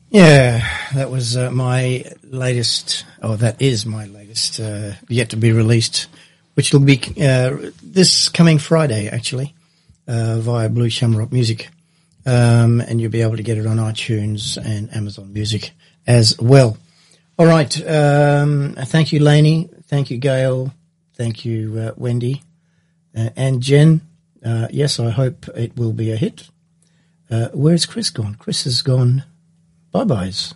Yeah, that was my latest, that is my latest, yet to be released, which will be this coming Friday, actually, via Blue Shamrock Music. And you'll be able to get it on iTunes and Amazon Music as well. All right. Thank you, Lainey. Thank you, Gail. Thank you, Wendy. And Jen. Yes, I hope it will be a hit. Where's Chris gone? Chris has gone bye-byes.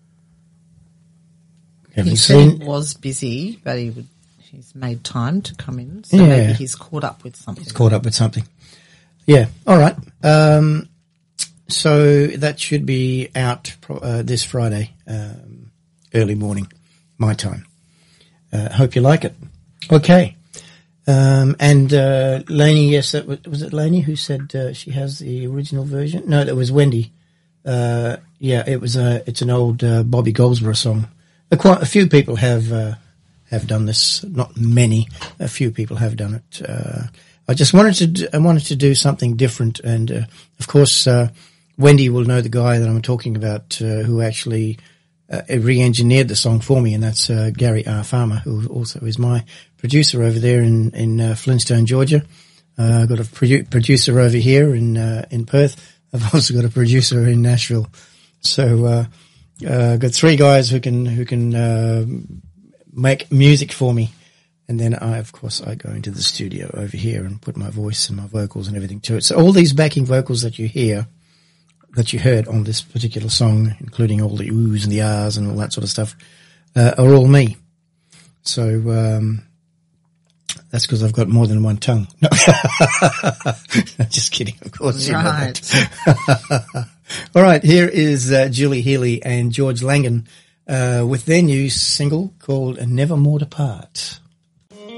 He said he was busy, but he's made time to come in. So maybe he's caught up with something. He's caught up with something. Yeah. All right. So that should be out this Friday, early morning, my time. Hope you like it. Okay. And Lainey, yes, was it Lainey who said she has the original version? No, that was Wendy. Yeah, it's an old Bobby Goldsboro song. Quite a few people have done this. Not many. A few people have done it. I just wanted to do something different, and of course, Wendy will know the guy that I'm talking about, who actually re-engineered the song for me, and that's Gary R. Farmer, who also is my producer over there in Flintstone, Georgia. I've got a producer over here in Perth. I've also got a producer in Nashville. So I've got three guys who can make music for me. And then I go into the studio over here and put my voice and my vocals and everything to it. So all these backing vocals that you heard on this particular song, including all the oohs and the ahs and all that sort of stuff, are all me. So that's because I've got more than one tongue. No. Just kidding, of course. You know that. All right, here is Julie Healy and George Langan with their new single called Never More to Part.